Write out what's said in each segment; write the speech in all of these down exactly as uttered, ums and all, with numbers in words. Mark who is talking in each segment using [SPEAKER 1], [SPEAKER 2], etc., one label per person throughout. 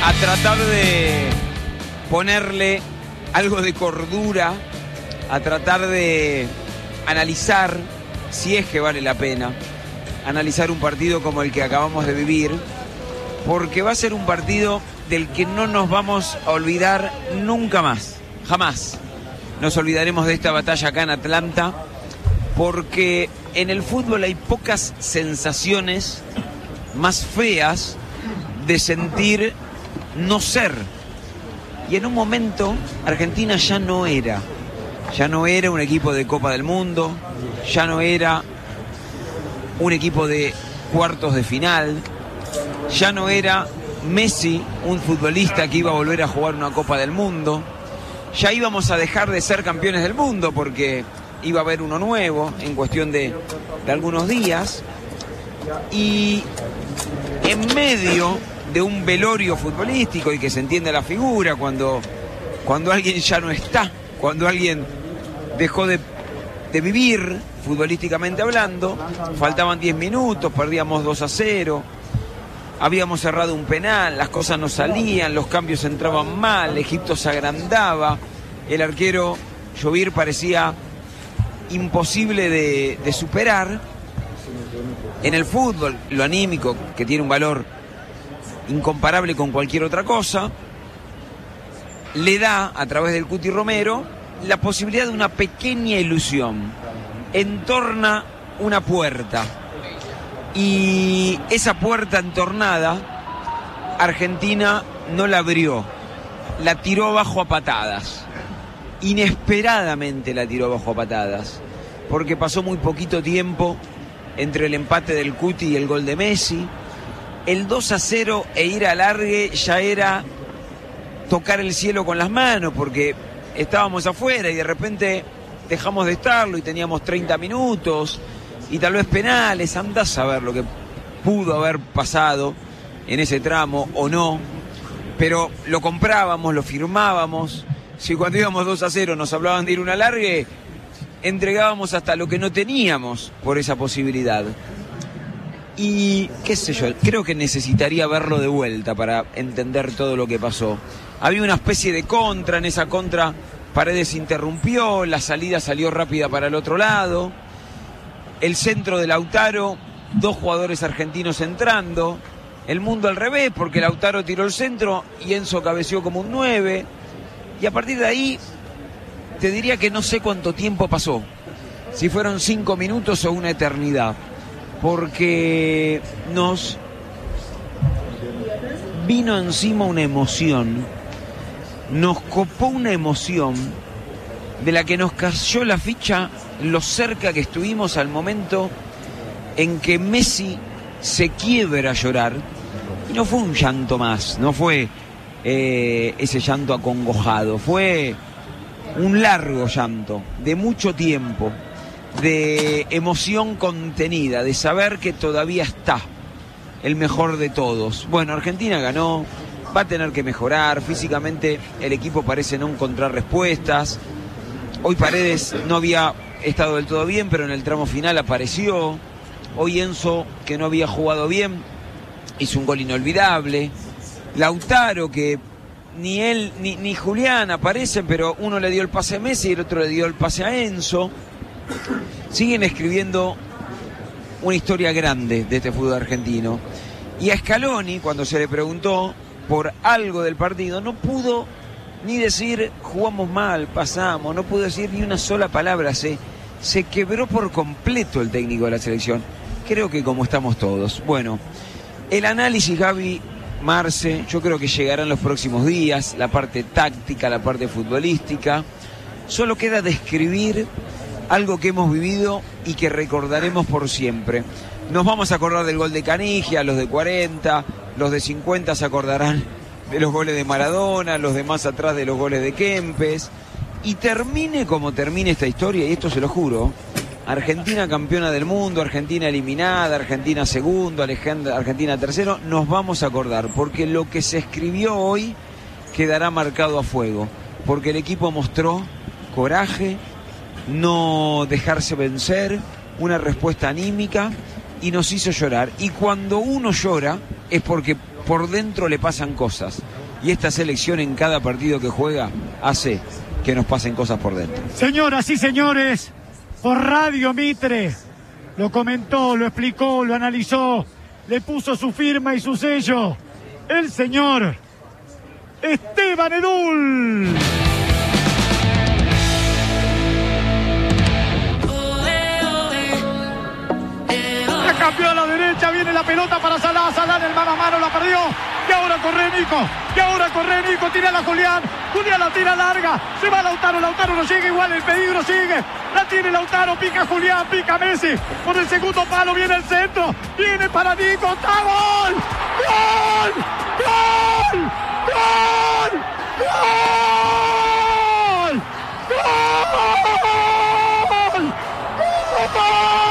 [SPEAKER 1] a tratar de ponerle algo de cordura, a tratar de analizar, si es que vale la pena, analizar un partido como el que acabamos de vivir, porque va a ser un partido del que no nos vamos a olvidar nunca más, jamás. Nos olvidaremos de esta batalla acá en Atlanta, porque en el fútbol hay pocas sensaciones más feas de sentir no ser. Y en un momento Argentina ya no era, ya no era un equipo de Copa del Mundo, ya no era un equipo de cuartos de final, ya no era Messi, un futbolista que iba a volver a jugar una Copa del Mundo, ya íbamos a dejar de ser campeones del mundo porque iba a haber uno nuevo en cuestión de, de algunos días, y en medio de un velorio futbolístico, y que se entiende la figura, cuando, cuando alguien ya no está, cuando alguien dejó de, de vivir futbolísticamente hablando, faltaban diez minutos, perdíamos dos a cero, habíamos cerrado un penal, las cosas no salían, los cambios entraban mal, Egipto se agrandaba, el arquero Jovir parecía imposible de, de superar. En el fútbol, lo anímico, que tiene un valor incomparable con cualquier otra cosa, le da, a través del Cuti Romero, la posibilidad de una pequeña ilusión. Entorna una puerta, y esa puerta entornada, Argentina no la abrió, la tiró abajo a patadas. Inesperadamente la tiró abajo a patadas, porque pasó muy poquito tiempo entre el empate del Cuti y el gol de Messi. El dos a cero e ir a alargue ya era tocar el cielo con las manos, porque estábamos afuera y de repente dejamos de estarlo y teníamos treinta minutos y tal vez penales. Andás a ver lo que pudo haber pasado en ese tramo o no, pero lo comprábamos, lo firmábamos. Si cuando íbamos dos a cero nos hablaban de ir un alargue, entregábamos hasta lo que no teníamos por esa posibilidad. Y qué sé yo, creo que necesitaría verlo de vuelta para entender todo lo que pasó. Había una especie de contra, en esa contra Paredes interrumpió, la salida salió rápida para el otro lado, el centro de Lautaro, dos jugadores argentinos entrando, el mundo al revés, porque Lautaro tiró el centro y Enzo cabeceó como un nueve, y a partir de ahí te diría que no sé cuánto tiempo pasó, si fueron cinco minutos o una eternidad, porque nos vino encima una emoción, nos copó una emoción de la que nos cayó la ficha lo cerca que estuvimos al momento en que Messi se quiebra a llorar, y no fue un llanto más, no fue eh, ese llanto acongojado, fue un largo llanto, de mucho tiempo, de emoción contenida, de saber que todavía está el mejor de todos. Bueno, Argentina ganó, va a tener que mejorar, físicamente el equipo parece no encontrar respuestas. Hoy Paredes no había estado del todo bien, pero en el tramo final apareció. Hoy Enzo, que no había jugado bien, hizo un gol inolvidable. Lautaro, que ni él ni, ni Julián aparecen, pero uno le dio el pase a Messi y el otro le dio el pase a Enzo. Siguen escribiendo una historia grande de este fútbol argentino. Y a Scaloni, cuando se le preguntó por algo del partido, no pudo ni decir jugamos mal, pasamos, no pudo decir ni una sola palabra. Se, se quebró por completo el técnico de la selección. Creo que como estamos todos. Bueno, el análisis, Gaby, Marce, yo creo que llegará en los próximos días, la parte táctica, la parte futbolística. Solo queda describir algo que hemos vivido y que recordaremos por siempre. Nos vamos a acordar del gol de Canigia, los de cuarenta, los de cincuenta se acordarán de los goles de Maradona, los de más atrás de los goles de Kempes. Y termine como termine esta historia, y esto se lo juro, Argentina campeona del mundo, Argentina eliminada, Argentina segundo, Argentina tercero, nos vamos a acordar, porque lo que se escribió hoy quedará marcado a fuego, porque el equipo mostró coraje, no dejarse vencer, una respuesta anímica, y nos hizo llorar. Y cuando uno llora es porque por dentro le pasan cosas. Y esta selección en cada partido que juega hace que nos pasen cosas por dentro.
[SPEAKER 2] Señoras y señores, por Radio Mitre, lo comentó, lo explicó, lo analizó, le puso su firma y su sello, el señor Esteban Edul. Cambió a la derecha, viene la pelota para Salah, Salah en el mano a mano, la perdió, y ahora corre Nico, y ahora corre Nico, tira la Julián, Julián la tira larga, se va Lautaro, Lautaro no llega igual, el peligro sigue, la tiene Lautaro, pica Julián, pica Messi, por el segundo palo viene el centro, viene para Nico, ¡está gol! ¡Gol! ¡Gol! ¡Gol! ¡Gol! ¡Gol! ¡Gol! ¡Gol!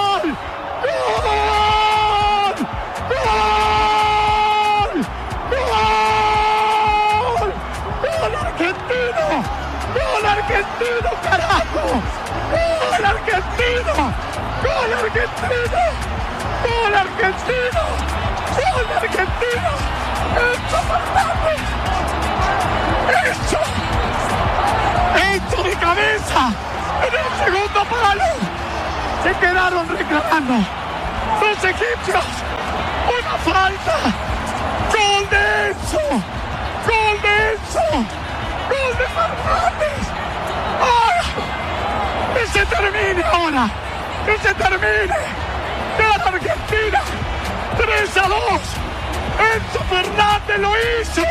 [SPEAKER 2] ¡Gol argentino, carajo! ¡Gol argentino! ¡Gol argentino! ¡Gol argentino! ¡Gol argentino! ¡Enzo Fernández! ¡Hecho! ¡Hecho de cabeza! ¡En el segundo palo! Se quedaron reclamando los egipcios una falta. ¡Gol de Enzo! ¡Gol de Enzo! ¡Gol de Fernández! ¡Ahora! ¡Que se termine ahora! ¡Que se termine! ¡Gana Argentina! ¡tres a dos! ¡Enzo Fernández lo hizo!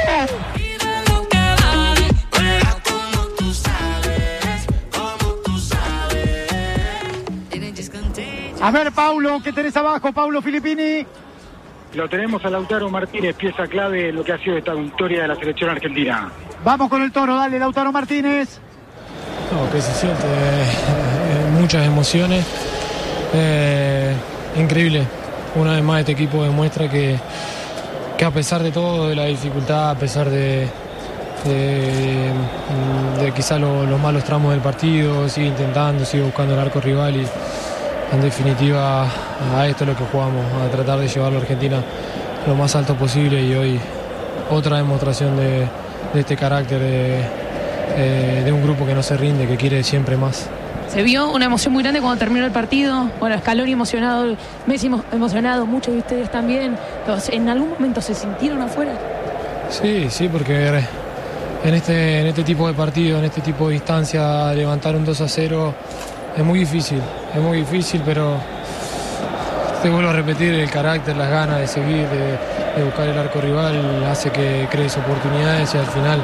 [SPEAKER 2] A ver, Paulo, ¿qué tenés abajo? Paulo Filippini.
[SPEAKER 3] Lo tenemos a Lautaro Martínez, pieza clave en lo que ha sido esta victoria de la selección argentina.
[SPEAKER 2] Vamos con el Toro, dale, Lautaro Martínez.
[SPEAKER 4] No, que se siente eh, muchas emociones. Eh, increíble. Una vez más este equipo demuestra que, que a pesar de todo, de la dificultad, a pesar de, de, de quizá lo, los malos tramos del partido, sigue intentando, sigue buscando el arco rival y en definitiva a esto es lo que jugamos, a tratar de llevarlo a Argentina lo más alto posible y hoy otra demostración de, de este carácter de, eh, de un grupo que no se rinde, que quiere siempre más.
[SPEAKER 5] Se vio una emoción muy grande cuando terminó el partido. Bueno, Scaloni emocionado, Messi emocionado, muchos de ustedes también. ¿En algún momento se sintieron afuera?
[SPEAKER 4] Sí, sí, porque en este, en este tipo de partido, en este tipo de instancia, levantar un dos a cero es muy difícil, es muy difícil, pero te vuelvo a repetir, el carácter, las ganas de seguir, de, de buscar el arco rival, hace que crees oportunidades y al final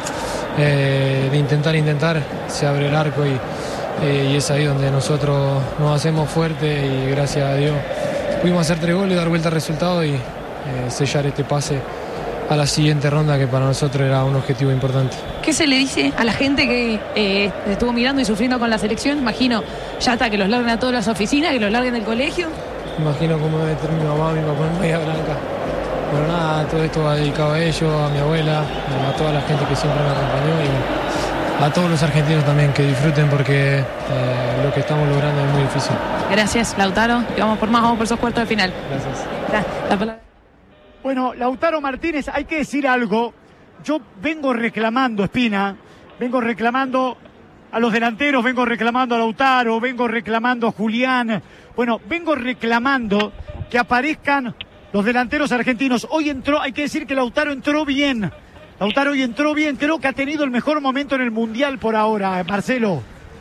[SPEAKER 4] eh, de intentar, intentar, se abre el arco y, eh, y es ahí donde nosotros nos hacemos fuertes y gracias a Dios pudimos hacer tres goles, dar vuelta al resultado y eh, sellar este pase a la siguiente ronda, que para nosotros era un objetivo importante.
[SPEAKER 5] ¿Qué se le dice a la gente que eh, estuvo mirando y sufriendo con la selección? Imagino, ya hasta que los larguen a todas las oficinas, que los larguen del colegio.
[SPEAKER 4] Imagino cómo debe tener mi mamá, mi papá en Bahía Blanca. Pero nada, todo esto va dedicado a ellos, a mi abuela, a toda la gente que siempre me acompañó y a todos los argentinos también, que disfruten porque eh, lo que estamos logrando es muy difícil.
[SPEAKER 5] Gracias, Lautaro. Y vamos por más, vamos por esos cuartos de final.
[SPEAKER 4] Gracias.
[SPEAKER 5] La, la palabra.
[SPEAKER 2] Bueno, Lautaro Martínez, hay que decir algo. Yo vengo reclamando, Espina, vengo reclamando a los delanteros, vengo reclamando a Lautaro, vengo reclamando a Julián. Bueno, vengo reclamando que aparezcan los delanteros argentinos. Hoy entró, hay que decir que Lautaro entró bien. Lautaro hoy entró bien, creo que ha tenido el mejor momento en el Mundial por ahora, Marcelo.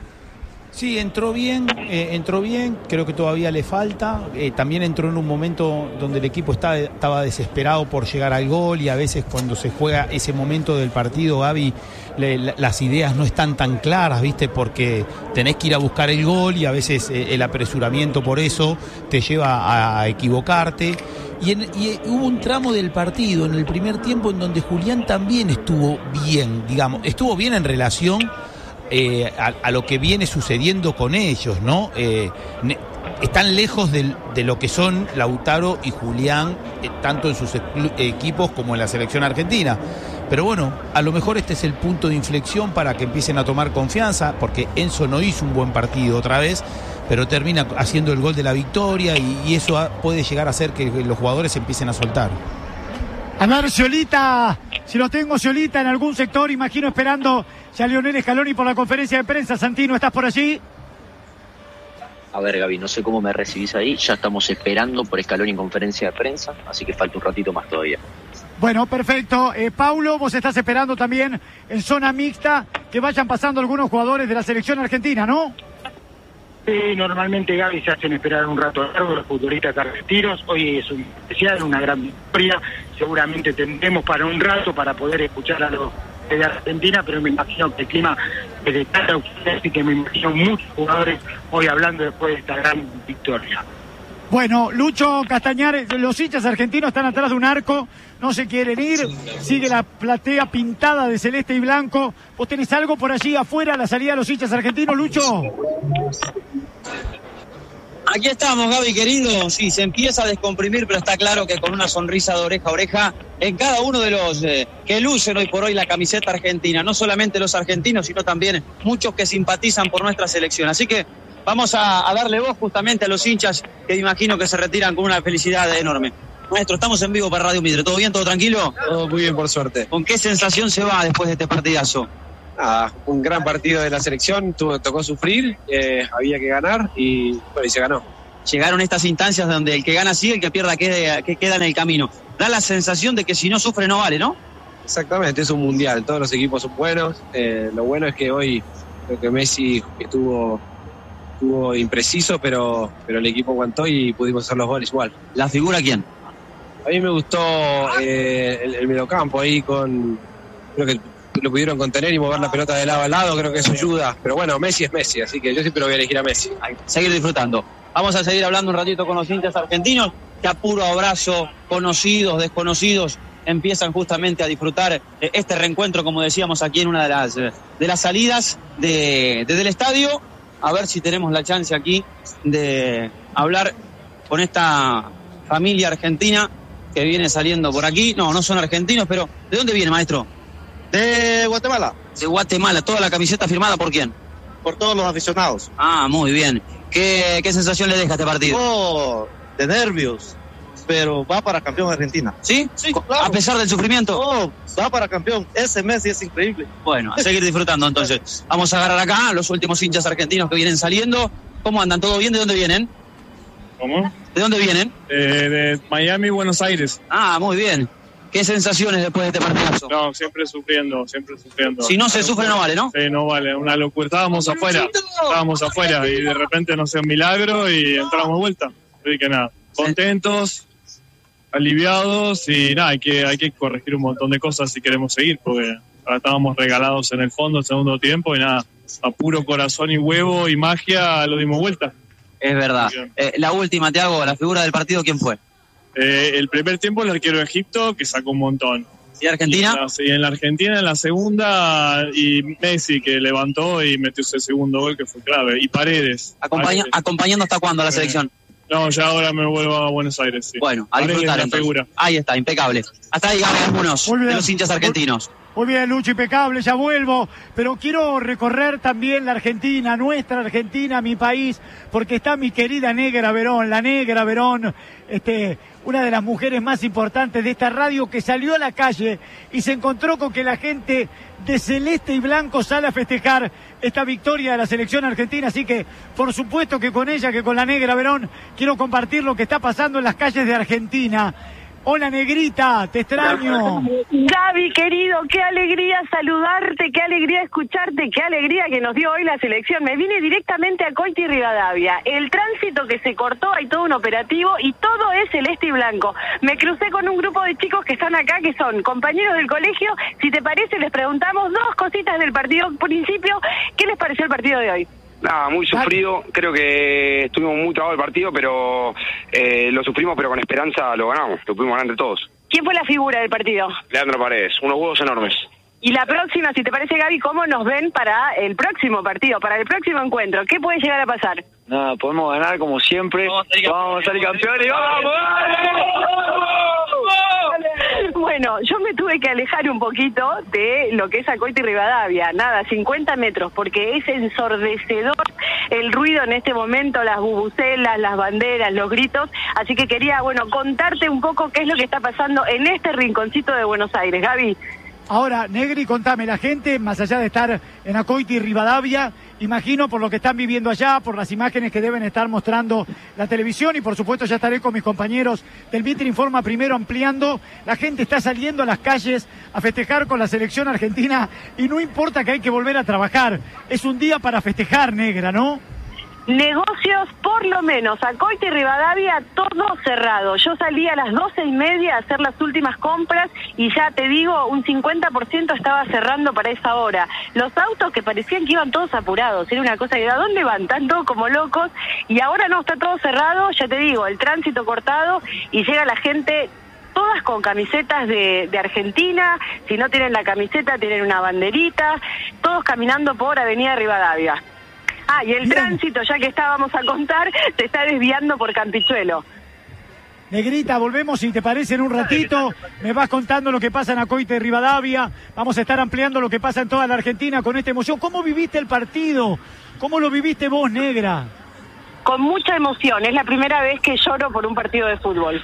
[SPEAKER 6] Sí, entró bien, eh, entró bien, creo que todavía le falta. Eh, también entró en un momento donde el equipo está, estaba desesperado por llegar al gol y a veces cuando se juega ese momento del partido, Gaby, le, la, las ideas no están tan claras, ¿viste? Porque tenés que ir a buscar el gol y a veces eh, el apresuramiento por eso te lleva a, a equivocarte. Y, en, y hubo un tramo del partido en el primer tiempo en donde Julián también estuvo bien, digamos, estuvo bien en relación Eh, a, a lo que viene sucediendo con ellos, ¿no? Eh, ne, están lejos de, de lo que son Lautaro y Julián, eh, tanto en sus equipos como en la selección argentina. Pero bueno, a lo mejor este es el punto de inflexión para que empiecen a tomar confianza, porque Enzo no hizo un buen partido otra vez, pero termina haciendo el gol de la victoria y, y eso ha, puede llegar a hacer que los jugadores empiecen a soltar.
[SPEAKER 2] A ver, Sciolita, si lo tengo Sciolita en algún sector, imagino esperando ya Lionel Scaloni por la conferencia de prensa. Santino, ¿estás por allí?
[SPEAKER 7] A ver, Gaby, no sé cómo me recibís ahí, ya estamos esperando por Scaloni en conferencia de prensa, así que falta un ratito más todavía.
[SPEAKER 2] Bueno, perfecto. Eh, Paulo, vos estás esperando también en zona mixta que vayan pasando algunos jugadores de la selección argentina, ¿no?
[SPEAKER 3] Sí, normalmente, Gaby, se hacen esperar un rato largo los futbolistas argentinos. Hoy es un especial, una gran victoria. Seguramente tendremos para un rato para poder escuchar a los de Argentina, pero me imagino que el clima es de tanta ausencia, así que me imagino muchos jugadores hoy hablando después de esta gran victoria.
[SPEAKER 2] Bueno, Lucho Castañar, los hinchas argentinos están atrás de un arco, no se quieren ir, sigue la platea pintada de celeste y blanco. ¿Vos tenés algo por allí afuera a la salida de los hinchas argentinos, Lucho?
[SPEAKER 8] Aquí estamos, Gaby, querido. Sí, se empieza a descomprimir, pero está claro que con una sonrisa de oreja a oreja en cada uno de los eh, que lucen hoy por hoy la camiseta argentina. No solamente los argentinos, sino también muchos que simpatizan por nuestra selección. Así que vamos a, a darle voz justamente a los hinchas que imagino que se retiran con una felicidad enorme. Maestro, estamos en vivo para Radio Mitre. ¿Todo bien? ¿Todo tranquilo?
[SPEAKER 9] Todo muy bien, por suerte.
[SPEAKER 8] ¿Con qué sensación se va después de este partidazo?
[SPEAKER 9] Ah, un gran partido de la selección, tuvo, tocó sufrir, eh, había que ganar y, bueno, y se ganó.
[SPEAKER 8] Llegaron estas instancias donde el que gana sigue, el que pierda quede, que queda en el camino. Da la sensación de que si no sufre no vale, ¿no?
[SPEAKER 9] Exactamente, es un mundial, todos los equipos son buenos. Eh, lo bueno es que hoy creo que Messi estuvo, estuvo impreciso, pero, pero el equipo aguantó y pudimos hacer los goles igual.
[SPEAKER 8] ¿La figura quién?
[SPEAKER 9] A mí me gustó eh, el, el mediocampo ahí con... Creo que lo pudieron contener y mover la pelota de lado a lado, creo que eso ayuda. Pero bueno, Messi es Messi, así que yo siempre lo voy a elegir a Messi.
[SPEAKER 8] Seguir disfrutando. Vamos a seguir hablando un ratito con los hinchas argentinos, que a puro abrazo, conocidos, desconocidos, empiezan justamente a disfrutar este reencuentro, como decíamos aquí en una de las, de las salidas de, de, del estadio. A ver si tenemos la chance aquí de hablar con esta familia argentina que viene saliendo por aquí. No, no son argentinos, pero ¿de dónde viene, maestro?
[SPEAKER 10] De Guatemala.
[SPEAKER 8] De Guatemala. ¿Toda la camiseta firmada por quién?
[SPEAKER 10] Por todos los aficionados.
[SPEAKER 8] Ah, muy bien. ¿Qué, qué sensación le deja este partido?
[SPEAKER 10] Oh, de nervios, pero va para campeón Argentina.
[SPEAKER 8] ¿Sí?
[SPEAKER 10] Sí, claro.
[SPEAKER 8] A pesar del sufrimiento.
[SPEAKER 10] Oh, va para campeón. Ese Messi es increíble.
[SPEAKER 8] Bueno, a seguir disfrutando entonces. Vamos a agarrar acá a los últimos hinchas argentinos que vienen saliendo. ¿Cómo andan? ¿Todo bien? ¿De dónde vienen?
[SPEAKER 11] ¿Cómo?
[SPEAKER 8] ¿De dónde vienen?
[SPEAKER 11] Eh, de Miami, Buenos Aires.
[SPEAKER 8] Ah, muy bien. ¿Qué sensaciones después de este partidazo?
[SPEAKER 11] No, siempre sufriendo, siempre sufriendo.
[SPEAKER 8] Si no se sufre no vale, ¿no?
[SPEAKER 11] Sí, no vale, una locura. Estábamos afuera, estábamos afuera y de repente nos hace un milagro y entramos de vuelta. Así que nada, contentos, aliviados y nada, hay que, hay que corregir un montón de cosas si queremos seguir, porque ahora estábamos regalados en el fondo el segundo tiempo y nada, a puro corazón y huevo y magia lo dimos vuelta.
[SPEAKER 8] Es verdad. Eh, la última, te hago, la figura del partido, ¿quién fue?
[SPEAKER 11] Eh, el primer tiempo el arquero de Egipto, que sacó un montón.
[SPEAKER 8] ¿Y Argentina?
[SPEAKER 11] Y en, la, y en la Argentina en la segunda, y Messi que levantó y metió ese segundo gol que fue clave. Y Paredes.
[SPEAKER 8] Acompaña,
[SPEAKER 11] Paredes.
[SPEAKER 8] ¿Acompañando hasta cuándo a la selección?
[SPEAKER 11] No, ya ahora me vuelvo a Buenos Aires, sí.
[SPEAKER 8] Bueno, a disfrutar entonces. Figura. Ahí está, impecable. Hasta ahí ganan algunos de los hinchas argentinos.
[SPEAKER 2] Muy bien, Lucho, impecable, ya vuelvo, pero quiero recorrer también la Argentina, nuestra Argentina, mi país, porque está mi querida Negra Verón, la Negra Verón, este, una de las mujeres más importantes de esta radio, que salió a la calle y se encontró con que la gente de celeste y blanco sale a festejar esta victoria de la selección argentina, así que por supuesto que con ella, que con la Negra Verón, quiero compartir lo que está pasando en las calles de Argentina. Hola, Negrita, te extraño.
[SPEAKER 12] Gaby, querido, qué alegría saludarte, qué alegría escucharte, qué alegría que nos dio hoy la selección. Me vine directamente a Coiti y Rivadavia. El tránsito que se cortó, hay todo un operativo y todo es celeste y blanco. Me crucé con un grupo de chicos que están acá, que son compañeros del colegio. Si te parece, les preguntamos dos cositas del partido. Por principio, ¿qué les pareció el partido de hoy?
[SPEAKER 13] Nada, muy sufrido, creo que estuvimos muy trabados el partido, pero eh, lo sufrimos, pero con esperanza lo ganamos, lo pudimos ganar entre todos.
[SPEAKER 12] ¿Quién fue la figura del partido?
[SPEAKER 13] Leandro Paredes, unos huevos enormes.
[SPEAKER 12] Y la próxima, si te parece, Gaby, ¿cómo nos ven para el próximo partido, para el próximo encuentro? ¿Qué puede llegar a pasar?
[SPEAKER 13] Nada, podemos ganar como siempre, vamos a salir campeones, ¡vamos!
[SPEAKER 12] Bueno, Bueno, yo me tuve que alejar un poquito de lo que es Acoite y Rivadavia, nada, cincuenta metros, porque es ensordecedor el ruido en este momento, las bubucelas, las banderas, los gritos, así que quería, bueno, contarte un poco qué es lo que está pasando en este rinconcito de Buenos Aires. Gaby.
[SPEAKER 2] Ahora, Negri, contame, la gente, más allá de estar en Acoite y Rivadavia, imagino por lo que están viviendo allá, por las imágenes que deben estar mostrando la televisión, y por supuesto ya estaré con mis compañeros del Mitre Informa primero ampliando, la gente está saliendo a las calles a festejar con la selección argentina, y no importa que hay que volver a trabajar, es un día para festejar, Negra, ¿no?
[SPEAKER 12] Negocios, por lo menos, Acoite y Rivadavia, todo cerrado. Yo salí a las doce y media a hacer las últimas compras y ya te digo, un cincuenta por ciento estaba cerrando para esa hora. Los autos que parecían que iban todos apurados, era una cosa que, ¿a dónde van? Están todos como locos, y ahora no, está todo cerrado, ya te digo, el tránsito cortado, y llega la gente todas con camisetas de, de Argentina, si no tienen la camiseta tienen una banderita, todos caminando por Avenida Rivadavia. Ah, y el Bien. tránsito, ya que estábamos a contar, se está desviando por Campichuelo.
[SPEAKER 2] Negrita, volvemos, si te parece, en un ratito. Me vas contando lo que pasa en Acoite y Rivadavia. Vamos a estar ampliando lo que pasa en toda la Argentina con esta emoción. ¿Cómo viviste el partido? ¿Cómo lo viviste vos, Negra?
[SPEAKER 12] Con mucha emoción. Es la primera vez que lloro por un partido de fútbol.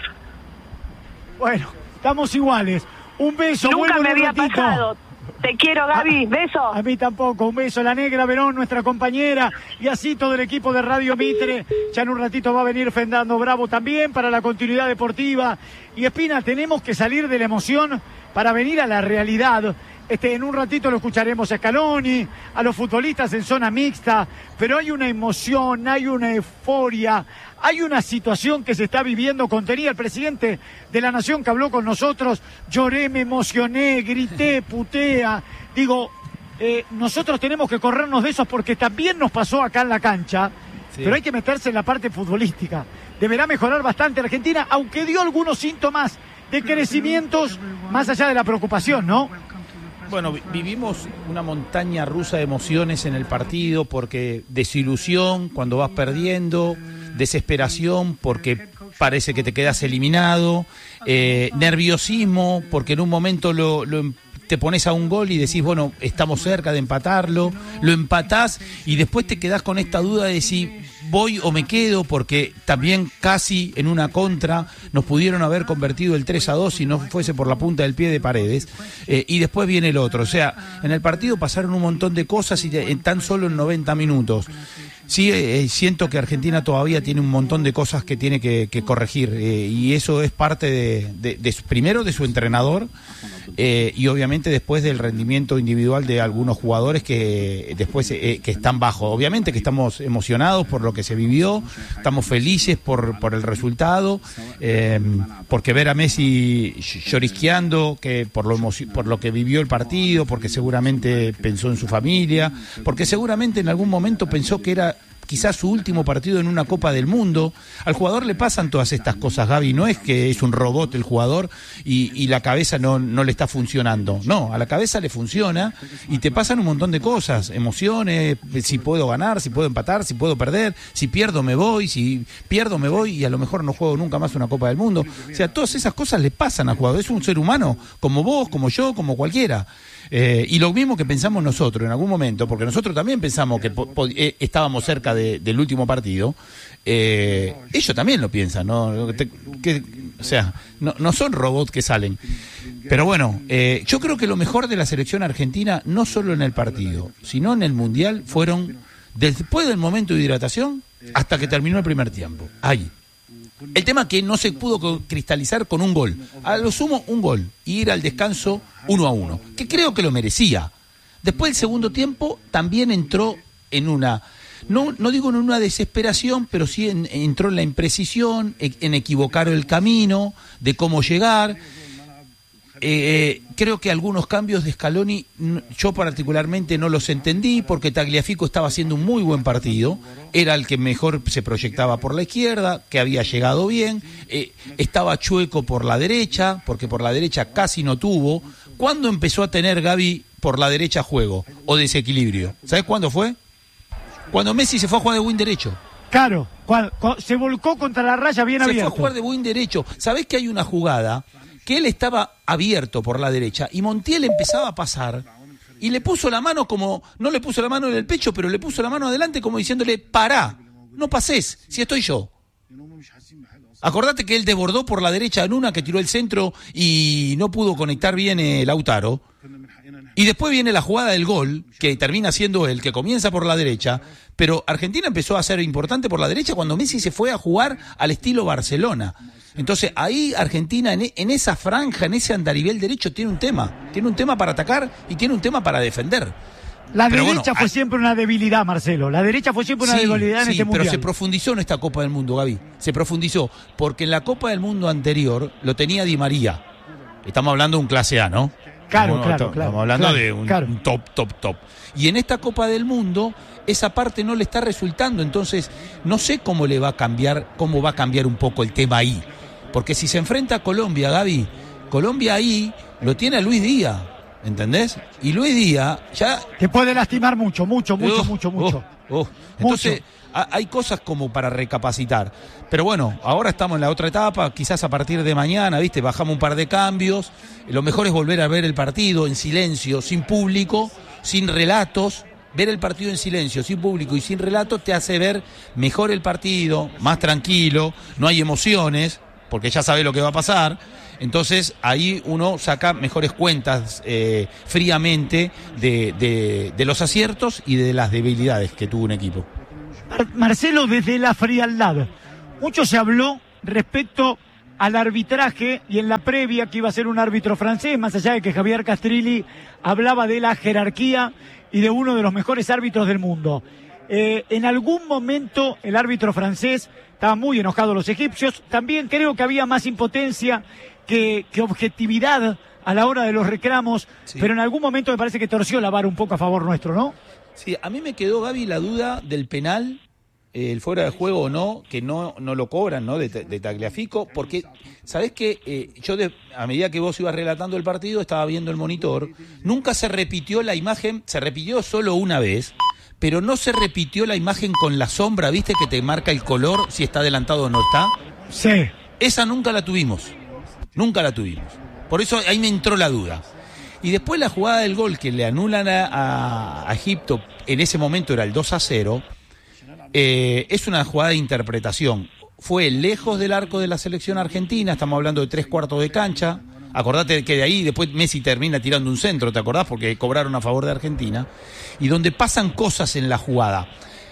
[SPEAKER 2] Bueno, estamos iguales. Un beso.
[SPEAKER 12] Nunca
[SPEAKER 2] vuelvo
[SPEAKER 12] me había
[SPEAKER 2] un ratito.
[SPEAKER 12] pasado. Te quiero, Gaby. Beso.
[SPEAKER 2] A, a mí tampoco. Un beso. La Negra Verón, nuestra compañera, y así todo el equipo de Radio Mitre. Ya en un ratito va a venir Fernando Bravo también para la continuidad deportiva. Y Espina, tenemos que salir de la emoción para venir a la realidad. Este, en un ratito lo escucharemos a Scaloni, a los futbolistas en zona mixta, pero hay una emoción, hay una euforia, hay una situación que se está viviendo. Contenía el presidente de la Nación que habló con nosotros, lloré, me emocioné, grité, putea. Digo, eh, nosotros tenemos que corrernos de eso porque también nos pasó acá en la cancha, sí. Pero hay que meterse en la parte futbolística. Deberá mejorar bastante Argentina, aunque dio algunos síntomas de crecimientos más allá de la preocupación, ¿no?
[SPEAKER 6] Bueno, vivimos una montaña rusa de emociones en el partido, porque desilusión cuando vas perdiendo, desesperación porque parece que te quedas eliminado, eh, nerviosismo porque en un momento lo, lo te pones a un gol y decís, bueno, estamos cerca de empatarlo, lo empatás y después te quedás con esta duda de si voy o me quedo, porque también casi en una contra nos pudieron haber convertido el tres a dos si no fuese por la punta del pie de Paredes, eh, y después viene el otro. O sea, en el partido pasaron un montón de cosas y en tan solo en noventa minutos. Sí, eh, siento que Argentina todavía tiene un montón de cosas que tiene que, que corregir, eh, y eso es parte de, de, de primero de su entrenador, eh, y obviamente después del rendimiento individual de algunos jugadores que después eh, que están bajo. Obviamente que estamos emocionados por lo que se vivió, estamos felices por, por el resultado, eh, porque ver a Messi llorisqueando, que por lo, por lo que vivió el partido, porque seguramente pensó en su familia, porque seguramente en algún momento pensó que era quizás su último partido en una Copa del Mundo. Al jugador le pasan todas estas cosas, Gaby, no es que es un robot el jugador y, y la cabeza no, no le está funcionando, no, a la cabeza le funciona y te pasan un montón de cosas, emociones, si puedo ganar, si puedo empatar, si puedo perder, si pierdo me voy, si pierdo me voy y a lo mejor no juego nunca más una Copa del Mundo. O sea, todas esas cosas le pasan al jugador, es un ser humano como vos, como yo, como cualquiera. Eh, y lo mismo que pensamos nosotros en algún momento, porque nosotros también pensamos que po- po- eh, estábamos cerca de, del último partido, eh, ellos también lo piensan, ¿no? Que, que, o sea, no, no son robots que salen. Pero bueno, eh, yo creo que lo mejor de la selección argentina, no solo en el partido, sino en el Mundial, fueron después del momento de hidratación hasta que terminó el primer tiempo. Ahí. El tema que no se pudo cristalizar con un gol. A lo sumo, un gol. Y ir al descanso uno a uno. Que creo que lo merecía. Después del segundo tiempo también entró en una... No, no digo en una desesperación, pero sí en, entró en la imprecisión, en equivocar el camino, de cómo llegar. Eh, creo que algunos cambios de Scaloni yo particularmente no los entendí, porque Tagliafico estaba haciendo un muy buen partido, era el que mejor se proyectaba por la izquierda, que había llegado bien, eh, estaba chueco por la derecha, porque por la derecha casi no tuvo. ¿Cuándo empezó a tener Gaby por la derecha juego o desequilibrio? ¿Sabes cuándo fue? Cuando Messi se fue a jugar de win derecho.
[SPEAKER 2] Claro, cuando, cuando se volcó contra la raya bien
[SPEAKER 6] se
[SPEAKER 2] abierto.
[SPEAKER 6] Se fue a jugar de win derecho. ¿Sabés que hay una jugada que él estaba abierto por la derecha y Montiel empezaba a pasar y le puso la mano como, no le puso la mano en el pecho, pero le puso la mano adelante como diciéndole, pará, no pases, si estoy yo. Acordate que él desbordó por la derecha en una que tiró el centro y no pudo conectar bien eh, Lautaro. Y después viene la jugada del gol, que termina siendo él, que comienza por la derecha, pero Argentina empezó a ser importante por la derecha cuando Messi se fue a jugar al estilo Barcelona. Entonces ahí Argentina en, en esa franja, en ese andarivel derecho tiene un tema, tiene un tema para atacar y tiene un tema para defender.
[SPEAKER 2] La
[SPEAKER 6] pero
[SPEAKER 2] derecha
[SPEAKER 6] bueno,
[SPEAKER 2] fue
[SPEAKER 6] hay...
[SPEAKER 2] siempre una debilidad, Marcelo. La derecha fue siempre una
[SPEAKER 6] sí,
[SPEAKER 2] debilidad en
[SPEAKER 6] sí,
[SPEAKER 2] este mundial.
[SPEAKER 6] pero se profundizó en esta Copa del Mundo, Gaby. Se profundizó, porque en la Copa del Mundo anterior lo tenía Di María. Estamos hablando de un clase A, ¿no?
[SPEAKER 2] Claro,
[SPEAKER 6] Estamos,
[SPEAKER 2] claro,
[SPEAKER 6] estamos
[SPEAKER 2] claro.
[SPEAKER 6] hablando
[SPEAKER 2] claro,
[SPEAKER 6] de un,
[SPEAKER 2] claro.
[SPEAKER 6] un top, top, top. Y en esta Copa del Mundo, esa parte no le está resultando. Entonces, no sé cómo le va a cambiar, cómo va a cambiar un poco el tema ahí. Porque si se enfrenta a Colombia, Gaby, Colombia ahí lo tiene a Luis Díaz. ¿Entendés? Y Luis Díaz ya...
[SPEAKER 2] Te puede lastimar mucho, mucho, mucho,
[SPEAKER 6] oh,
[SPEAKER 2] mucho, mucho.
[SPEAKER 6] Oh, oh. Entonces, a, hay cosas como para recapacitar. Pero bueno, ahora estamos en la otra etapa, quizás a partir de mañana, ¿viste? Bajamos un par de cambios. Lo mejor es volver a ver el partido en silencio, sin público, sin relatos. Ver el partido en silencio, sin público y sin relatos te hace ver mejor el partido, más tranquilo, no hay emociones, porque ya sabes lo que va a pasar. Entonces ahí uno saca mejores cuentas eh, fríamente de, de, de los aciertos y de las debilidades que tuvo un equipo.
[SPEAKER 2] Marcelo, desde la frialdad, mucho se habló respecto al arbitraje y en la previa que iba a ser un árbitro francés, más allá de que Javier Castrilli hablaba de la jerarquía y de uno de los mejores árbitros del mundo. Eh, en algún momento el árbitro francés, estaban muy enojados los egipcios, también creo que había más impotencia que, que objetividad a la hora de los reclamos, sí. Pero en algún momento me parece que torció la vara un poco a favor nuestro, ¿no?
[SPEAKER 6] Sí, a mí me quedó, Gaby, la duda del penal, eh, el fuera de juego o no, que no, no lo cobran, ¿no? De, de Tagliafico, porque, ¿sabés qué? Eh, yo, de, a medida que vos ibas relatando el partido, estaba viendo el monitor, nunca se repitió la imagen, se repitió solo una vez, pero no se repitió la imagen con la sombra, ¿viste? Que te marca el color, si está adelantado o no está.
[SPEAKER 2] Sí.
[SPEAKER 6] Esa nunca la tuvimos, nunca la tuvimos. Por eso ahí me entró la duda. Y después la jugada del gol que le anulan a, a, a Egipto, en ese momento era el dos a cero, eh, es una jugada de interpretación. Fue lejos del arco de la selección argentina, estamos hablando de tres cuartos de cancha. Acordate que de ahí después Messi termina tirando un centro, ¿te acordás? Porque cobraron a favor de Argentina. Y donde pasan cosas en la jugada.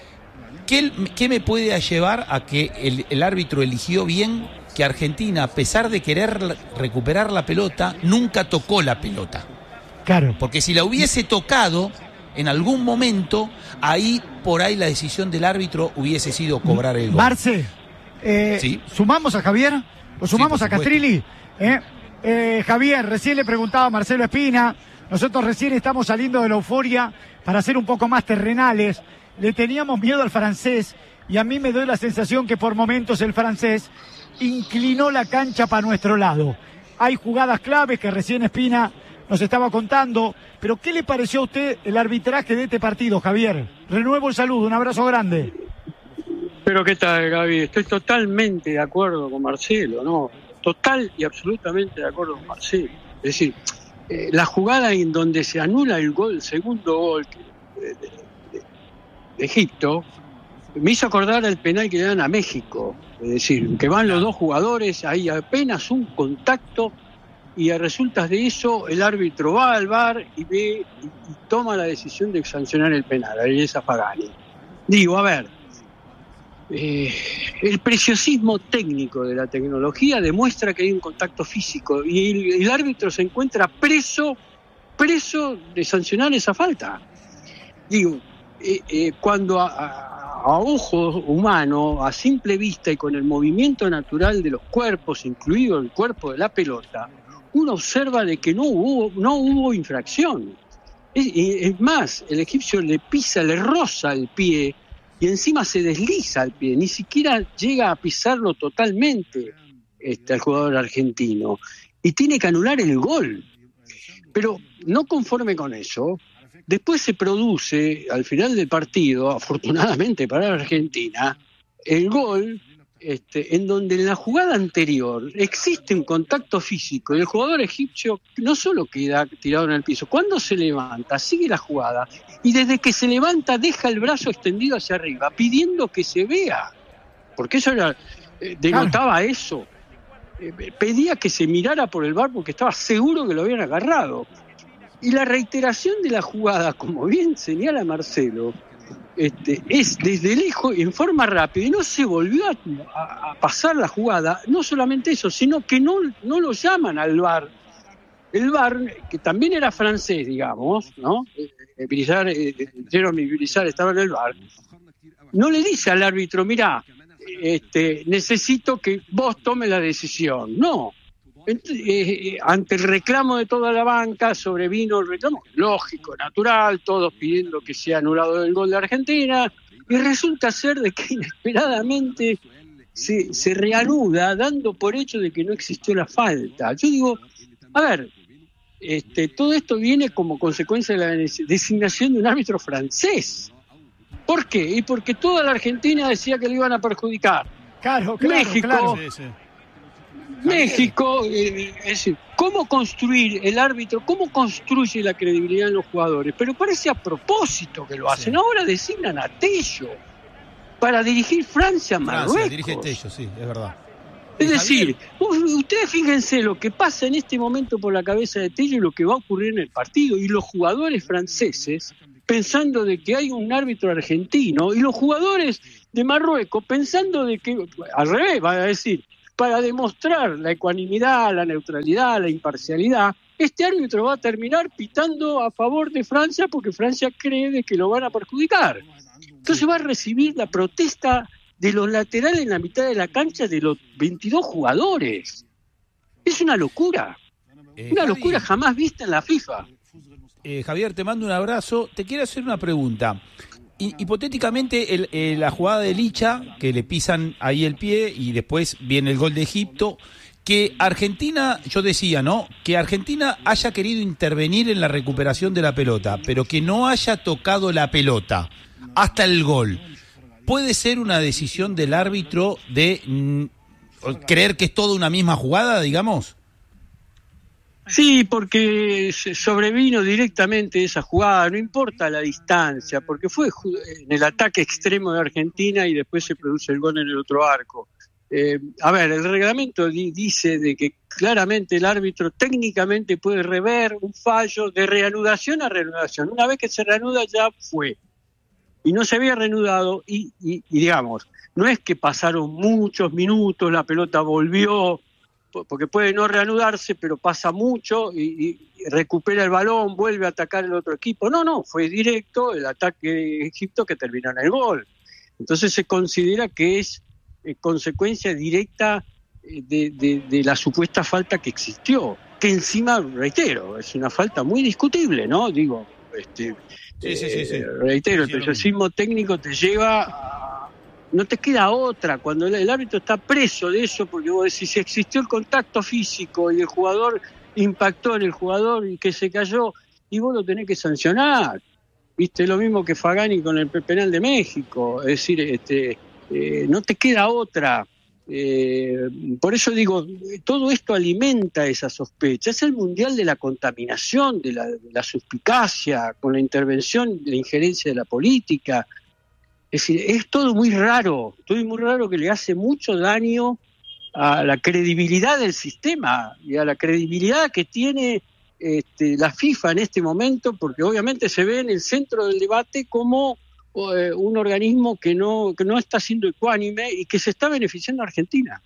[SPEAKER 6] ¿Qué, qué me puede llevar a que el, el árbitro eligió bien que Argentina, a pesar de querer recuperar la pelota, nunca tocó la pelota?
[SPEAKER 2] Claro.
[SPEAKER 6] Porque si la hubiese tocado en algún momento, ahí por ahí la decisión del árbitro hubiese sido cobrar el gol.
[SPEAKER 2] Marce, eh, ¿sí? ¿Sumamos a Javier? ¿Lo sumamos sí, a Castrilli? ¿Eh? Eh, Javier, recién le preguntaba a Marcelo Espina, nosotros recién estamos saliendo de la euforia para ser un poco más terrenales, le teníamos miedo al francés y a mí me doy la sensación que por momentos el francés inclinó la cancha para nuestro lado. Hay jugadas claves que recién Espina nos estaba contando, pero ¿qué le pareció a usted el arbitraje de este partido, Javier? Renuevo el saludo, un abrazo grande.
[SPEAKER 14] Pero ¿qué tal, Gaby? Estoy totalmente de acuerdo con Marcelo, ¿no? Total y absolutamente de acuerdo con Marcelo. Es decir, eh, la jugada en donde se anula el gol, el segundo gol de, de, de, de Egipto, me hizo acordar el penal que le dan a México. Es decir, que van los dos jugadores, hay apenas un contacto y a resultas de eso el árbitro va al V A R y ve y, y toma la decisión de sancionar el penal. Ahí es Afagani. Digo, a ver, eh, el preciosismo técnico de la tecnología demuestra que hay un contacto físico y el, el árbitro se encuentra preso, preso de sancionar esa falta. Digo, eh, eh, cuando a, a a ojo humano, a simple vista y con el movimiento natural de los cuerpos, incluido el cuerpo de la pelota, uno observa de que no hubo, no hubo infracción. Es, es más, el egipcio le pisa, le roza el pie y encima se desliza el pie, ni siquiera llega a pisarlo totalmente este, el jugador argentino. Y tiene que anular el gol. Pero no conforme con eso, después se produce, al final del partido, afortunadamente para la Argentina, el gol este, en donde en la jugada anterior existe un contacto físico y el jugador egipcio no solo queda tirado en el piso, cuando se levanta, sigue la jugada y desde que se levanta deja el brazo extendido hacia arriba, pidiendo que se vea, porque eso era, eh, denotaba ah. eso, eh, pedía que se mirara por el V A R porque estaba seguro que lo habían agarrado. Y la reiteración de la jugada, como bien señala Marcelo, Este, es desde lejos en forma rápida y no se volvió a, a, a pasar la jugada, no solamente eso, sino que no, no lo llaman al V A R. El V A R, que también era francés, digamos, ¿no? Eh, Brizard, eh, Jeremy Brizard estaba en el V A R, no le dice al árbitro, mirá, este, necesito que vos tomes la decisión. No. Eh, ante el reclamo de toda la banca, sobrevino el reclamo lógico, natural, todos pidiendo que sea anulado el gol de Argentina, y resulta ser de que inesperadamente se, se reanuda dando por hecho de que no existió la falta. Yo digo, a ver, este, todo esto viene como consecuencia de la designación de un árbitro francés. ¿Por qué? Y porque toda la Argentina decía que le iban a perjudicar.
[SPEAKER 2] Claro, claro,
[SPEAKER 14] México,
[SPEAKER 2] claro.
[SPEAKER 14] Sí, sí. México, eh, es decir, ¿cómo construir el árbitro? ¿Cómo construye la credibilidad en los jugadores? Pero parece a propósito que lo hacen. Sí. Ahora designan a Tello para dirigir Francia a Marruecos. Francia,
[SPEAKER 6] dirige Tello, sí, es verdad.
[SPEAKER 14] Es decir, ustedes fíjense lo que pasa en este momento por la cabeza de Tello y lo que va a ocurrir en el partido. Y los jugadores franceses pensando de que hay un árbitro argentino y los jugadores de Marruecos pensando de que, al revés, va a decir, para demostrar la ecuanimidad, la neutralidad, la imparcialidad, este árbitro va a terminar pitando a favor de Francia porque Francia cree de que lo van a perjudicar. Entonces va a recibir la protesta de los laterales en la mitad de la cancha de los veintidós jugadores. Es una locura. Eh, una Javi, locura jamás vista en la FIFA.
[SPEAKER 6] Eh, Javier, te mando un abrazo. Te quiero hacer una pregunta. Hipotéticamente el, eh, la jugada de Licha, que le pisan ahí el pie y después viene el gol de Egipto, que Argentina, yo decía, ¿no? Que Argentina haya querido intervenir en la recuperación de la pelota, pero que no haya tocado la pelota hasta el gol. ¿Puede ser una decisión del árbitro de mm, creer que es toda una misma jugada, digamos?
[SPEAKER 14] Sí, porque se sobrevino directamente esa jugada, no importa la distancia, porque fue en el ataque extremo de Argentina y después se produce el gol en el otro arco. Eh, a ver, el reglamento di- dice de que claramente el árbitro técnicamente puede rever un fallo de reanudación a reanudación. Una vez que se reanuda ya fue. Y no se había reanudado y, y, y digamos, no es que pasaron muchos minutos, la pelota volvió, porque puede no reanudarse, pero pasa mucho y, y recupera el balón, vuelve a atacar el otro equipo. No, no, fue directo el ataque de Egipto que terminó en el gol. Entonces se considera que es eh, consecuencia directa eh, de, de, de la supuesta falta que existió, que encima, reitero, es una falta muy discutible, ¿no? Digo, este,
[SPEAKER 6] sí, sí, sí, sí.
[SPEAKER 14] Eh, reitero, sí, el periodismo técnico te lleva a... No te queda otra cuando el, el árbitro está preso de eso, porque vos decís, si existió el contacto físico y el jugador impactó en el jugador y que se cayó, y vos lo tenés que sancionar. Viste, lo mismo que Fagani con el penal de México, es decir, este, eh, no te queda otra. Eh, por eso digo, todo esto alimenta esa sospecha. Es el mundial de la contaminación, de la, de la suspicacia, con la intervención, la injerencia de la política. Es decir, es todo muy raro, todo muy raro que le hace mucho daño a la credibilidad del sistema y a la credibilidad que tiene este, la FIFA en este momento, porque obviamente se ve en el centro del debate como eh, un organismo que no, que no está siendo ecuánime y que se está beneficiando a Argentina.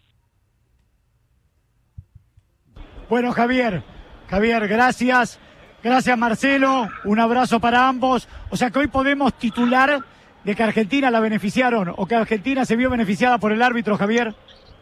[SPEAKER 2] Bueno, Javier, Javier, gracias. Gracias, Marcelo. Un abrazo para ambos. O sea que hoy podemos titular de que Argentina la beneficiaron o que Argentina se vio beneficiada por el árbitro, Javier.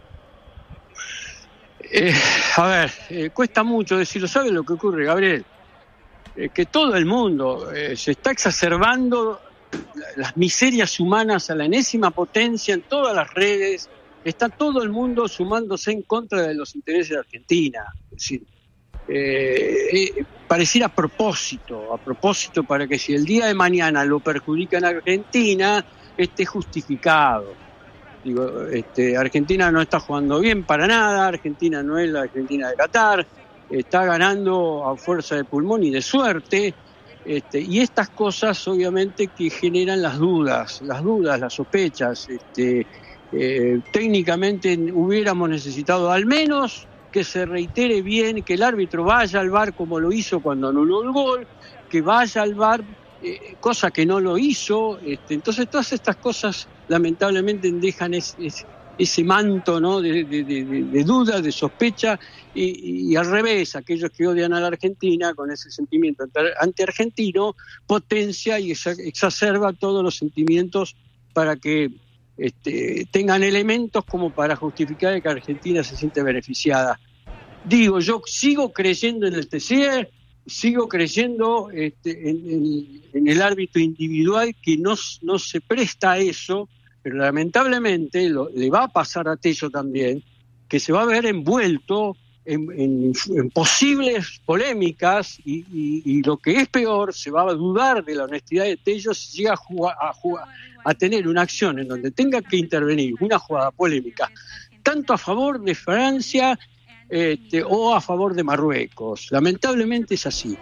[SPEAKER 14] Eh, a ver, eh, cuesta mucho decirlo. ¿Sabe lo que ocurre, Gabriel? Eh, que todo el mundo eh, se está exacerbando las miserias humanas a la enésima potencia en todas las redes. Está todo el mundo sumándose en contra de los intereses de Argentina. Es decir, eh, eh, pareciera a propósito, a propósito para que si el día de mañana lo perjudican a Argentina, esté justificado. Digo, este, Argentina no está jugando bien para nada, Argentina no es la Argentina de Qatar, está ganando a fuerza de pulmón y de suerte, este, y estas cosas obviamente que generan las dudas, las dudas, las sospechas. Este, eh, técnicamente hubiéramos necesitado al menos que se reitere bien, que el árbitro vaya al V A R como lo hizo cuando anuló el gol, que vaya al V A R, eh, cosa que no lo hizo. Este, entonces todas estas cosas lamentablemente dejan es, es, ese manto, ¿no?, de, de, de, de duda, de sospecha, y, y al revés, aquellos que odian a la Argentina con ese sentimiento anti-argentino potencia y exacerba todos los sentimientos para que este, tengan elementos como para justificar que Argentina se siente beneficiada. Digo, yo sigo creyendo en el T C E, sigo creyendo este, en, en, en el árbitro individual que no, no se presta a eso, pero lamentablemente lo, le va a pasar a Tello también, que se va a ver envuelto en, en, en posibles polémicas y, y, y lo que es peor, se va a dudar de la honestidad de Tello si llega a, jugar, a, jugar, a tener una acción en donde tenga que intervenir una jugada polémica, tanto a favor de Francia este, o a favor de Marruecos. Lamentablemente es así.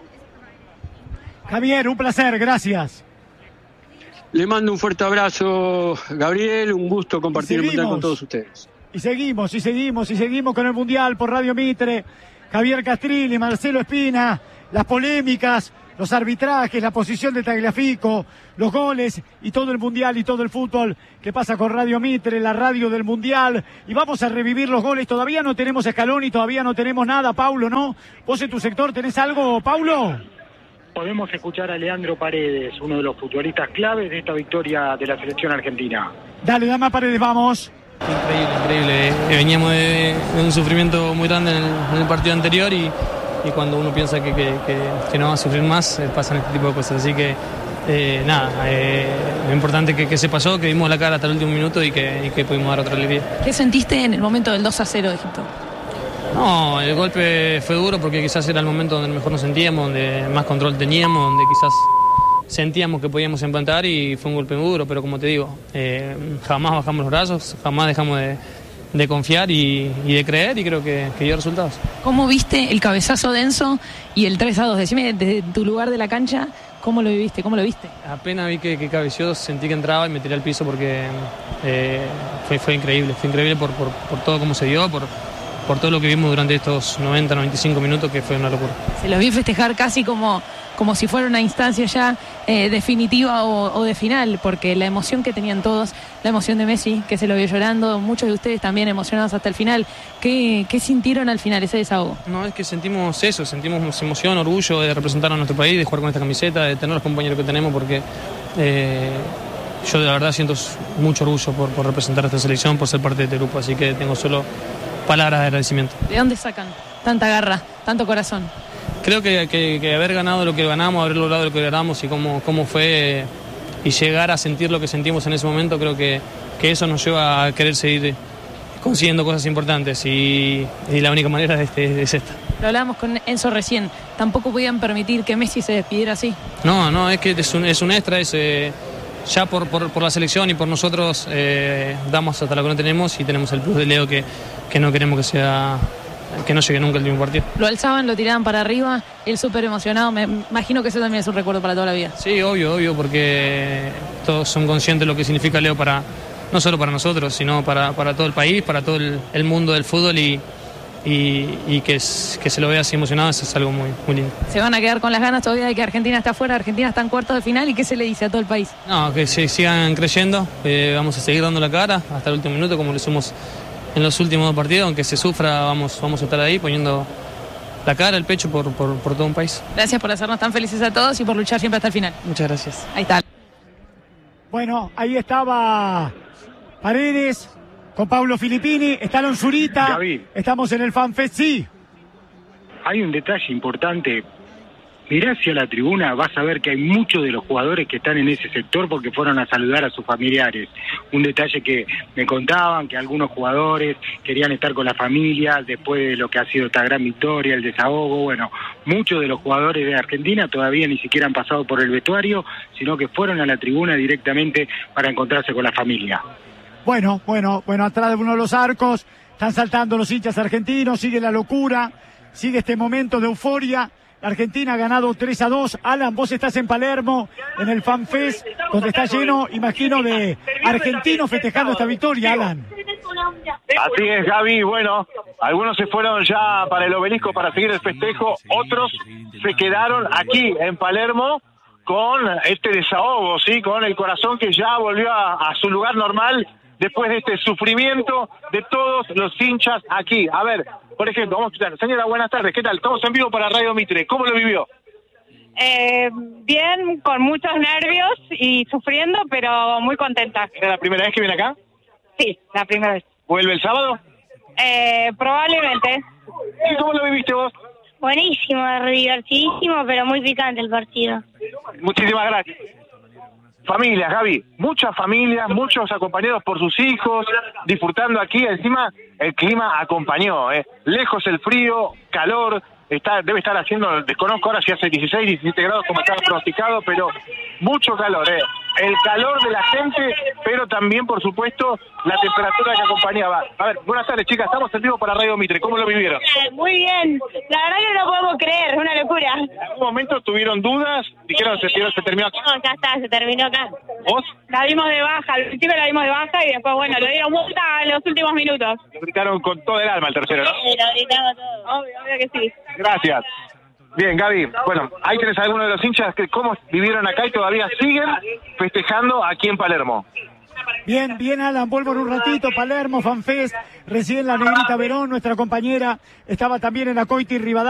[SPEAKER 2] Javier, un placer, gracias.
[SPEAKER 14] Le mando un fuerte abrazo, Gabriel, un gusto compartir el Mundial con todos ustedes.
[SPEAKER 2] Y seguimos, y seguimos, y seguimos con el Mundial por Radio Mitre. Javier Castrilli, Marcelo Espina, las polémicas, los arbitrajes, la posición de Tagliafico, los goles y todo el Mundial y todo el fútbol que pasa con Radio Mitre, la radio del Mundial. Y vamos a revivir los goles. Todavía no tenemos escalón y todavía no tenemos nada, Paulo, ¿no? ¿Vos en tu sector tenés algo, Paulo?
[SPEAKER 3] Podemos escuchar a Leandro Paredes, uno de los futbolistas claves de esta victoria de la selección argentina.
[SPEAKER 2] Dale, dame a Paredes, vamos.
[SPEAKER 15] Increíble, increíble. Eh, veníamos de, de un sufrimiento muy grande en el, en el partido anterior y, y cuando uno piensa que, que, que, que no va a sufrir más, eh, pasan este tipo de cosas. Así que, eh, nada, eh, lo importante que, que se pasó, que dimos la cara hasta el último minuto y que, y que pudimos dar otra alegría.
[SPEAKER 5] ¿Qué sentiste en el momento del dos a cero de Egipto?
[SPEAKER 15] No, el golpe fue duro porque quizás era el momento donde mejor nos sentíamos, donde más control teníamos, donde quizás sentíamos que podíamos empatar y fue un golpe muy duro, pero como te digo, eh, jamás bajamos los brazos, jamás dejamos de, de confiar y, y de creer y creo que, que dio resultados.
[SPEAKER 5] ¿Cómo viste el cabezazo de Enzo y el tres a dos? Decime desde tu lugar de la cancha, ¿cómo lo viviste? ¿Cómo lo viste?
[SPEAKER 15] Apenas vi que, que cabeció, sentí que entraba y me tiré al piso porque eh, fue, fue increíble, fue increíble por, por, por todo cómo se dio, por... por todo lo que vimos durante estos noventa, noventa y cinco minutos, que fue una locura.
[SPEAKER 5] Se los vi festejar casi como, como si fuera una instancia ya eh, definitiva o, o de final, porque la emoción que tenían todos, la emoción de Messi, que se lo vio llorando, muchos de ustedes también emocionados hasta el final. ¿Qué, qué sintieron al final, ese desahogo?
[SPEAKER 15] No, es que sentimos eso, sentimos emoción, orgullo de representar a nuestro país, de jugar con esta camiseta, de tener los compañeros que tenemos, porque... Eh, yo de la verdad siento mucho orgullo por, por representar a esta selección, por ser parte de este grupo, así que tengo solo palabras de agradecimiento.
[SPEAKER 5] ¿De dónde sacan tanta garra, tanto corazón?
[SPEAKER 15] Creo que, que, que haber ganado lo que ganamos, haber logrado lo que logramos y cómo, cómo fue y llegar a sentir lo que sentimos en ese momento, creo que, que eso nos lleva a querer seguir consiguiendo cosas importantes y, y la única manera es, es esta.
[SPEAKER 5] Lo hablábamos con Enzo recién, tampoco podían permitir que Messi se despidiera así.
[SPEAKER 15] No, no, es que es un, es un extra, es... Eh, ya por, por, por la selección y por nosotros eh, damos hasta lo que no tenemos y tenemos el plus de Leo que, que no queremos que sea que no llegue nunca el último partido.
[SPEAKER 5] Lo alzaban, lo tiraban para arriba, él súper emocionado, me imagino que eso también es un recuerdo para toda la vida.
[SPEAKER 15] Sí, obvio, obvio, porque todos son conscientes de lo que significa Leo para no solo para nosotros, sino para, para todo el país, para todo el, el mundo del fútbol y Y, y que, que se lo vea así emocionado, eso es algo muy, muy lindo.
[SPEAKER 5] ¿Se van a quedar con las ganas todavía de que Argentina está afuera? Argentina está en cuartos de final, ¿y qué se le dice a todo el país?
[SPEAKER 15] No, que se sigan creyendo, eh, vamos a seguir dando la cara hasta el último minuto como lo hicimos en los últimos dos partidos, aunque se sufra, vamos, vamos a estar ahí poniendo la cara, el pecho por, por, por todo un país.
[SPEAKER 5] Gracias por hacernos tan felices a todos y por luchar siempre hasta el final.
[SPEAKER 15] Muchas gracias.
[SPEAKER 5] Ahí está.
[SPEAKER 2] Bueno, ahí estaba Paredes con Pablo Filippini, está Alon Zurita.
[SPEAKER 3] David,
[SPEAKER 2] estamos en el FanFest, sí.
[SPEAKER 3] Hay un detalle importante. Mirá hacia la tribuna, vas a ver que hay muchos de los jugadores que están en ese sector porque fueron a saludar a sus familiares. Un detalle que me contaban, que algunos jugadores querían estar con la familia después de lo que ha sido esta gran victoria, el desahogo. Bueno, muchos de los jugadores de Argentina todavía ni siquiera han pasado por el vestuario, sino que fueron a la tribuna directamente para encontrarse con la familia.
[SPEAKER 2] Bueno, bueno, bueno, atrás de uno de los arcos, están saltando los hinchas argentinos, sigue la locura, sigue este momento de euforia. La Argentina ha ganado tres a dos. Alan, vos estás en Palermo, en el FanFest, donde está lleno, imagino, de argentinos festejando esta victoria, Alan.
[SPEAKER 16] Así es, Gaby. Bueno, algunos se fueron ya para el obelisco para seguir el festejo, otros se quedaron aquí en Palermo con este desahogo, ¿sí? Con el corazón que ya volvió a, a su lugar normal después de este sufrimiento de todos los hinchas aquí. A ver, por ejemplo, vamos a escuchar. Señora, buenas tardes, ¿qué tal? Estamos en vivo para Radio Mitre. ¿Cómo lo vivió?
[SPEAKER 17] Eh, bien, con muchos nervios y sufriendo, pero muy contenta.
[SPEAKER 16] ¿Era la primera vez que viene acá?
[SPEAKER 17] Sí, la primera vez.
[SPEAKER 16] ¿Vuelve el sábado?
[SPEAKER 17] Eh, probablemente.
[SPEAKER 16] ¿Y cómo lo viviste vos?
[SPEAKER 18] Buenísimo, divertidísimo, pero muy picante el partido.
[SPEAKER 16] Muchísimas gracias. Familias, Gaby, muchas familias, muchos acompañados por sus hijos, disfrutando aquí. Encima el clima acompañó, ¿eh? Lejos el frío, calor, está, debe estar haciendo, desconozco ahora si hace dieciséis, diecisiete grados como estaba pronosticado, pero mucho calor, ¿eh? El calor de la gente, pero también, por supuesto, la temperatura que acompañaba. A ver, buenas tardes, chicas, estamos en vivo para Radio Mitre, ¿cómo lo vivieron?
[SPEAKER 18] Eh, muy bien, la verdad que no lo podemos creer, es una locura.
[SPEAKER 16] ¿En algún momento tuvieron dudas? Dijeron, se, se terminó acá.
[SPEAKER 18] No, ya está, se terminó acá.
[SPEAKER 16] ¿Vos?
[SPEAKER 17] La dimos de baja, al principio la dimos de baja y después, bueno, lo dieron vuelta en los últimos minutos.
[SPEAKER 16] Lo gritaron con todo el alma el tercero, ¿no?
[SPEAKER 18] Sí, lo gritamos todo.
[SPEAKER 17] Obvio, obvio que sí.
[SPEAKER 16] Gracias. Bien, Gaby, bueno, ahí tenés a algunos de los hinchas que cómo vivieron acá y todavía siguen festejando aquí en Palermo.
[SPEAKER 2] Bien, bien, Alan, vuelvo en un ratito. Palermo, FanFest, recién la negrita Verón, nuestra compañera, estaba también en Acoiti Rivadavia.